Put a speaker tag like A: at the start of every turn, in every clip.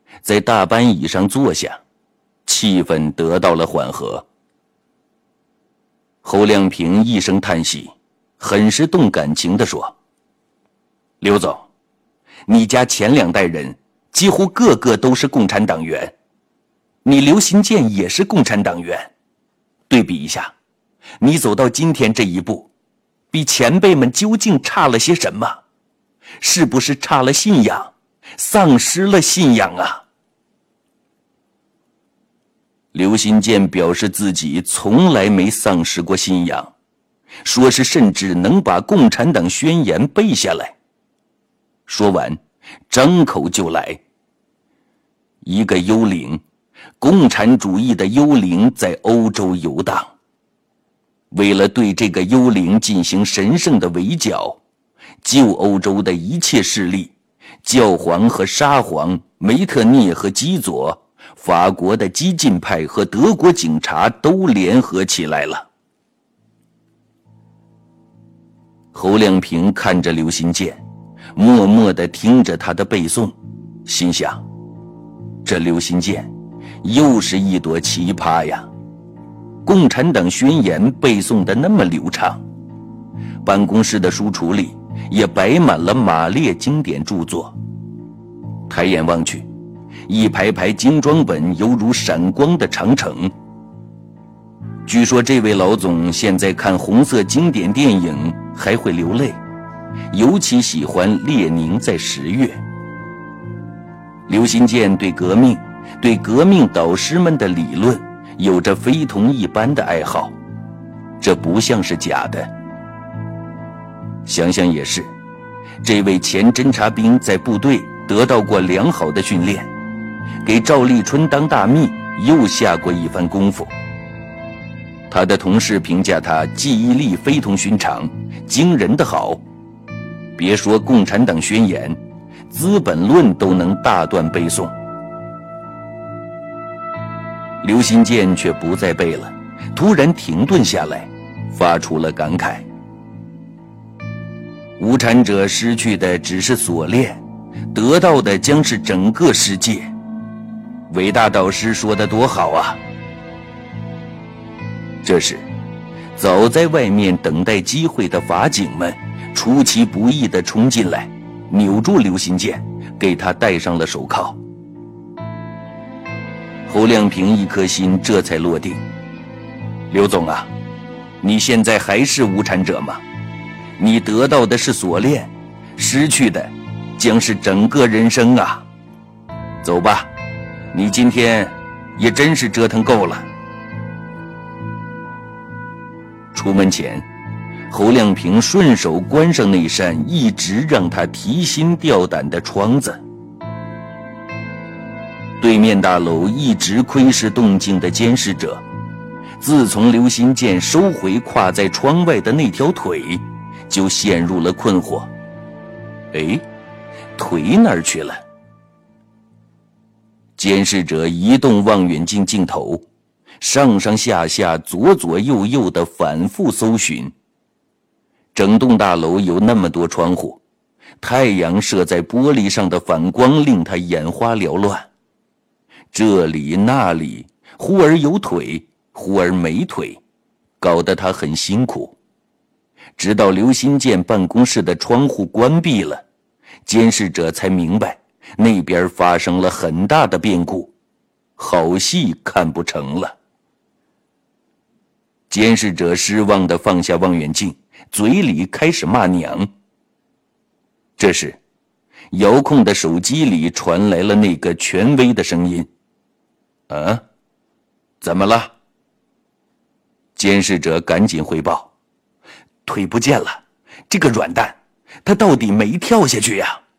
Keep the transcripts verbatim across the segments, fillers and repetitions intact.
A: 在大班椅上坐下，气氛得到了缓和。侯亮平一声叹息，很是动感情地说：刘总，你家前两代人几乎个个都是共产党员，你刘新建也是共产党员，对比一下，你走到今天这一步，比前辈们究竟差了些什么？是不是差了信仰，丧失了信仰啊？刘新建表示自己从来没丧失过信仰，说是甚至能把共产党宣言背下来。说完，张口就来：一个幽灵，共产主义的幽灵在欧洲游荡。为了对这个幽灵进行神圣的围剿，旧欧洲的一切势力，教皇和沙皇，梅特涅和基佐，法国的激进派和德国警察都联合起来了。侯亮平看着刘新建，默默地听着他的背诵，心想：这刘新建又是一朵奇葩呀！共产党宣言背诵得那么流畅，办公室的书橱里也摆满了马列经典著作。抬眼望去，一排排精装本犹如闪光的长城。据说这位老总现在看红色经典电影还会流泪，尤其喜欢《列宁在十月》。刘新建对革命，对革命导师们的理论有着非同一般的爱好，这不像是假的。想想也是，这位前侦察兵在部队得到过良好的训练，给赵立春当大秘又下过一番功夫。他的同事评价他记忆力非同寻常，惊人的好。别说共产党宣言，资本论都能大段背诵。刘新建却不再背了，突然停顿下来，发出了感慨：无产者失去的只是锁链，得到的将是整个世界。伟大导师说得多好啊！这时，早在外面等待机会的法警们出其不意地冲进来，扭住刘新建，给他戴上了手铐。侯亮平一颗心这才落定：刘总啊，你现在还是无产者吗？你得到的是锁链，失去的将是整个人生啊！走吧，你今天也真是折腾够了。出门前，侯亮平顺手关上那扇一直让他提心吊胆的窗子。对面大楼一直窥视动静的监视者，自从刘新建收回挎在窗外的那条腿，就陷入了困惑。哎，腿哪儿去了？监视者移动望远镜镜头，上上下下左左右右地反复搜寻。整栋大楼有那么多窗户，太阳射在玻璃上的反光令他眼花缭乱，这里那里忽而有腿，忽而没腿，搞得他很辛苦。直到刘新建办公室的窗户关闭了，监视者才明白那边发生了很大的变故，好戏看不成了。监视者失望地放下望远镜，嘴里开始骂娘。这时，遥控的手机里传来了那个权威的声音：啊，怎么了？监视者赶紧汇报：腿不见了，这个软蛋，他到底没跳下去呀？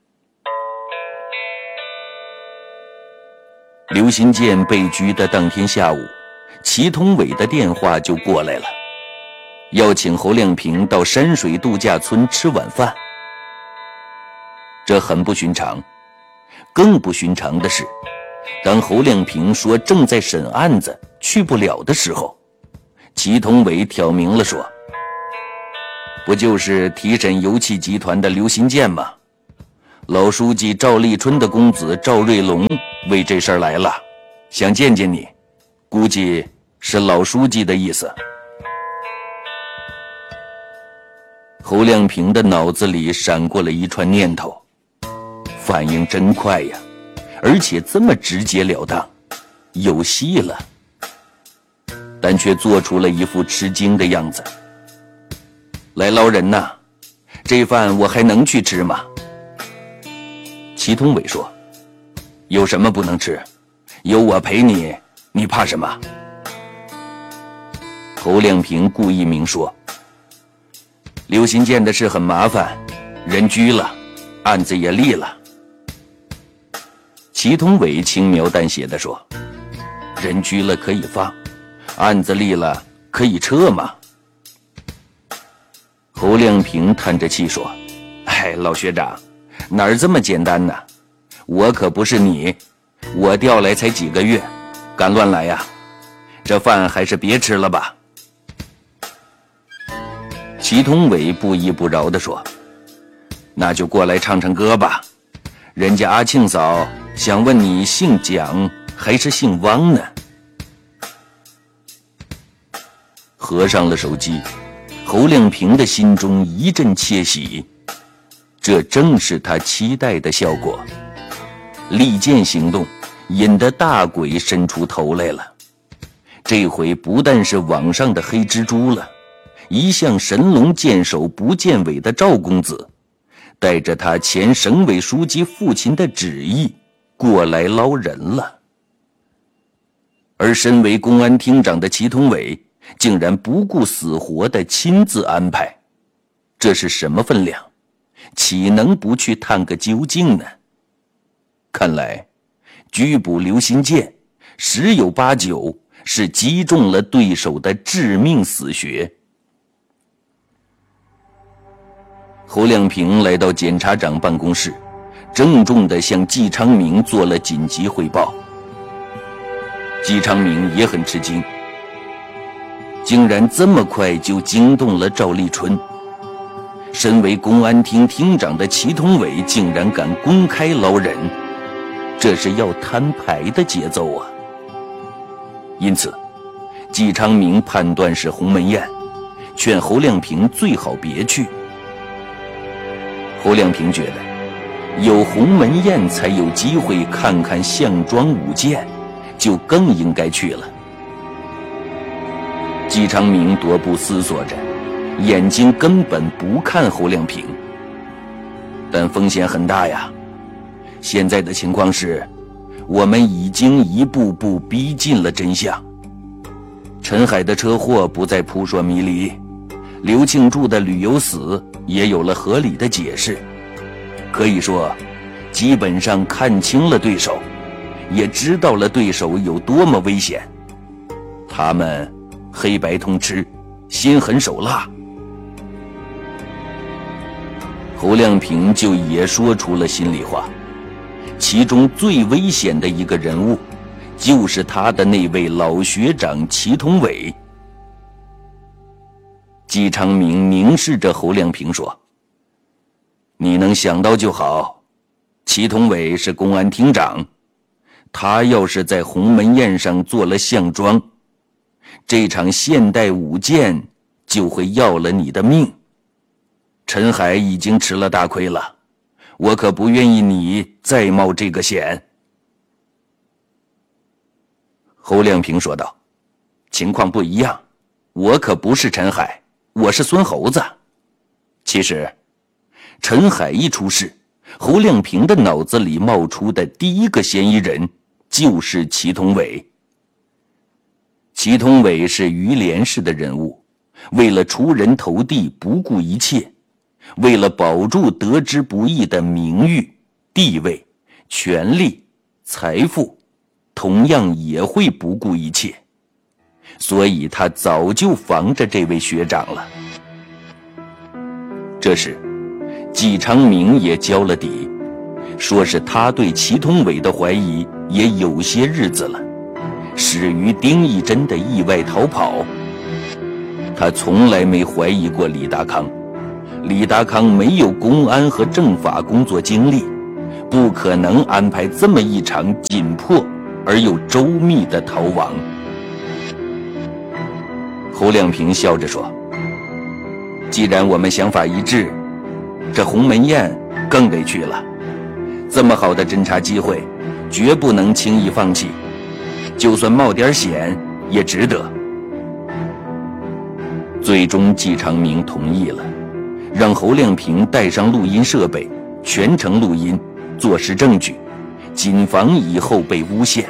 A: 刘新建被拘的当天下午，祁同伟的电话就过来了，要请侯亮平到山水度假村吃晚饭。这很不寻常，更不寻常的是，当侯亮平说正在审案子去不了的时候，祁同伟挑明了说：不就是提审油气集团的刘新建吗？ 老书记赵立春的公子赵瑞龙为这事儿来了，想见见你，估计是老书记的意思。侯亮平的脑子里闪过了一串念头，反应真快呀，而且这么直截了当，有戏了。但却做出了一副吃惊的样子。来捞人呐，这饭我还能去吃吗？祁同伟说，有什么不能吃？有我陪你，你怕什么？侯亮平故意明说，刘新建的事很麻烦，人拘了，案子也立了。祁同伟轻描淡写地说，人拘了可以放，案子立了可以撤吗？侯亮平叹着气说，哎，老学长，哪儿这么简单呢？我可不是你，我调来才几个月，敢乱来呀？这饭还是别吃了吧。祁同伟不依不饶地说，那就过来唱唱歌吧，人家阿庆嫂想问你姓蒋还是姓汪呢？合上了手机，侯亮平的心中一阵窃喜，这正是他期待的效果。利剑行动引得大鬼伸出头来了，这回不但是网上的黑蜘蛛了，一向神龙见首不见尾的赵公子带着他前省委书记父亲的旨意过来捞人了。而身为公安厅长的祁同伟竟然不顾死活的亲自安排，这是什么分量？岂能不去探个究竟呢？看来拘捕刘新建十有八九是击中了对手的致命死穴。侯亮平来到检察长办公室，郑重地向季昌明做了紧急汇报。季昌明也很吃惊，竟然这么快就惊动了赵立春。身为公安厅厅长的祁同伟竟然敢公开捞人，这是要摊牌的节奏啊！因此，季昌明判断是鸿门宴，劝侯亮平最好别去。侯亮平觉得，有鸿门宴才有机会看看项庄舞剑，就更应该去了。季昌明踱步思索着，眼睛根本不看侯亮平。但风险很大呀，现在的情况是，我们已经一步步逼近了真相。陈海的车祸不再扑朔迷离，刘庆柱的旅游死也有了合理的解释。可以说，基本上看清了对手，也知道了对手有多么危险。他们黑白通吃，心狠手辣。侯亮平就也说出了心里话，其中最危险的一个人物，就是他的那位老学长祁同伟。季昌明凝视着侯亮平说，你能想到就好，祁同伟是公安厅长，他要是在鸿门宴上做了项庄，这场现代舞剑就会要了你的命。陈海已经吃了大亏了，我可不愿意你再冒这个险。侯亮平说道，情况不一样，我可不是陈海，我是孙猴子。其实陈海一出事，侯亮平的脑子里冒出的第一个嫌疑人就是祁同伟。祁同伟是于连氏的人物，为了出人头地不顾一切，为了保住得之不易的名誉、地位、权力、财富，同样也会不顾一切。所以他早就防着这位学长了。这时季昌明也交了底，说是他对祁同伟的怀疑也有些日子了，始于丁义珍的意外逃跑。他从来没怀疑过李达康，李达康没有公安和政法工作经历， 不可能安排这么一场紧迫而又周密的逃亡。侯亮平笑着说，既然我们想法一致，这鸿门宴更得去了。这么好的侦察机会，绝不能轻易放弃，就算冒点险也值得。最终季长明同意了，让侯亮平带上录音设备，全程录音，做实证据，谨防以后被诬陷。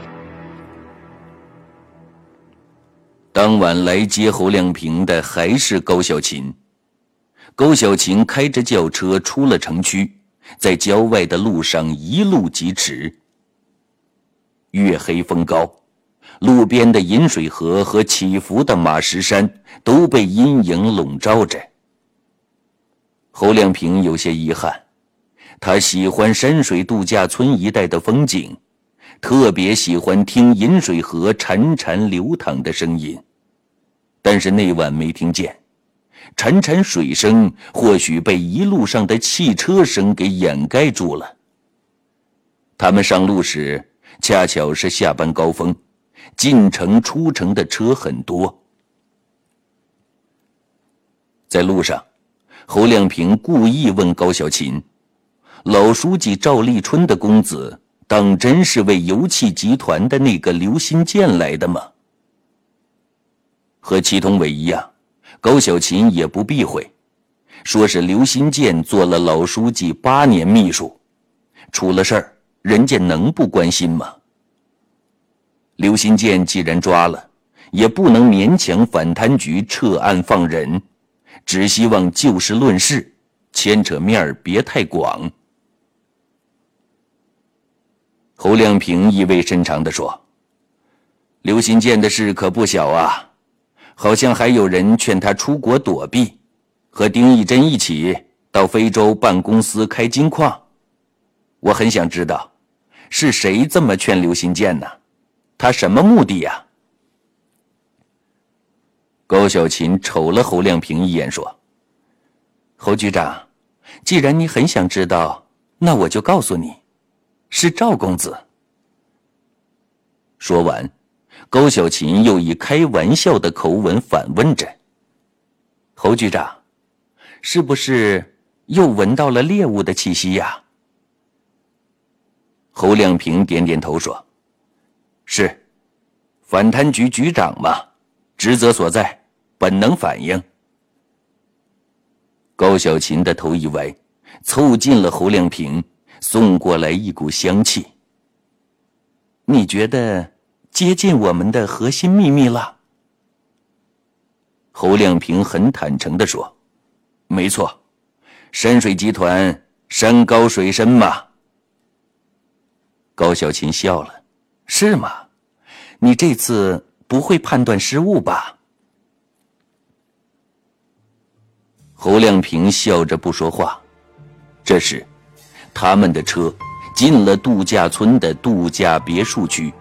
A: 当晚来接侯亮平的还是高小琴。高小琴开着轿车出了城区，在郊外的路上一路疾驰。月黑风高，路边的饮水河和起伏的马石山都被阴影笼罩着。侯亮平有些遗憾，他喜欢山水度假村一带的风景，特别喜欢听饮水河潺潺流淌的声音，但是那晚没听见。潺潺水声或许被一路上的汽车声给掩盖住了。他们上路时恰巧是下班高峰，进城出城的车很多。在路上，侯亮平故意问高小琴，老书记赵立春的公子当真是为油气集团的那个刘新建来的吗？和祁同伟一样，高小琴也不避讳，说是刘新建做了老书记八年秘书，出了事儿，人家能不关心吗？刘新建既然抓了，也不能勉强反贪局撤案放人，只希望就事论事，牵扯面儿别太广。侯亮平意味深长地说，刘新建的事可不小啊，好像还有人劝他出国躲避，和丁义珍一起到非洲办公司开金矿。我很想知道，是谁这么劝刘新建呢？他什么目的呀？高小琴瞅了侯亮平一眼说，侯局长，既然你很想知道，那我就告诉你，是赵公子。说完，高小琴又以开玩笑的口吻反问着，侯局长，是不是又闻到了猎物的气息呀？侯亮平点点头说，是，反贪局局长嘛，职责所在，本能反应。高小琴的头一歪，凑近了侯亮平，送过来一股香气。你觉得接近我们的核心秘密了？侯亮平很坦诚地说，没错，山水集团山高水深嘛。高小琴笑了，是吗？你这次不会判断失误吧？侯亮平笑着不说话。这时，他们的车进了度假村的度假别墅区。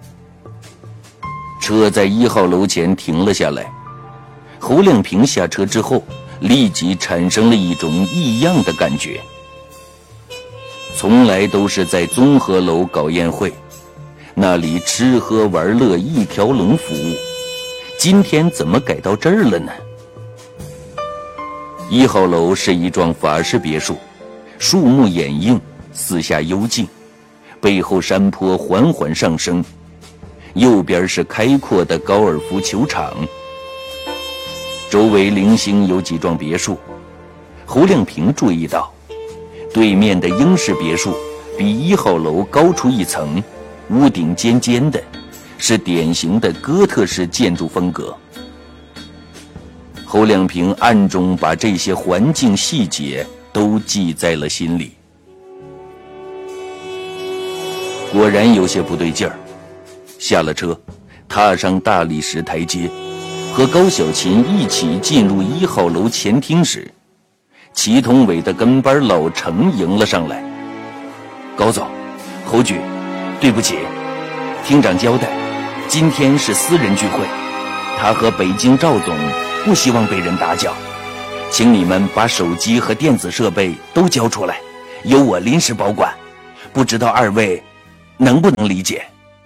A: 车在一号楼前停了下来。侯亮平下车之后，立即产生了一种异样的感觉。从来都是在综合楼搞宴会，那里吃喝玩乐一条龙服务，今天怎么改到这儿了呢？一号楼是一幢法式别墅，树木掩映，四下幽静，背后山坡缓缓上升，右边是开阔的高尔夫球场，周围零星有几幢别墅。侯亮平注意到，对面的英式别墅比一号楼高出一层，屋顶尖尖的，是典型的哥特式建筑风格。侯亮平暗中把这些环境细节都记在了心里。果然有些不对劲儿，下了车，踏上大理石台阶，和高小琴一起进入一号楼前厅时，祁同伟的跟班老程迎了上来。高总，侯局，对不起，厅长交代，今天是私人聚会，他和北京赵总不希望被人打搅，请你们把手机和电子设备都交出来，由我临时保管。 不知道二位能不能理解？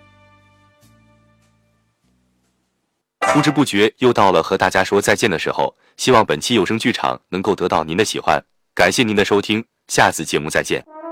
B: 不知不觉又到了和大家说再见的时候，希望本期有声剧场能够得到您的喜欢，感谢您的收听，下次节目再见。